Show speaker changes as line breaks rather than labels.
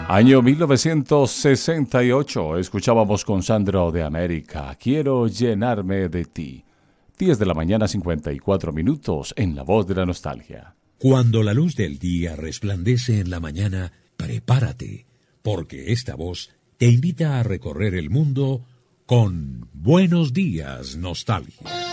Año 1968, escuchábamos con Sandro de América, Quiero llenarme de ti. 10 de la mañana, 54 minutos, en La Voz de la Nostalgia.
Cuando la luz del día resplandece en la mañana, prepárate, porque esta voz te invita a recorrer el mundo con Buenos Días, Nostalgia.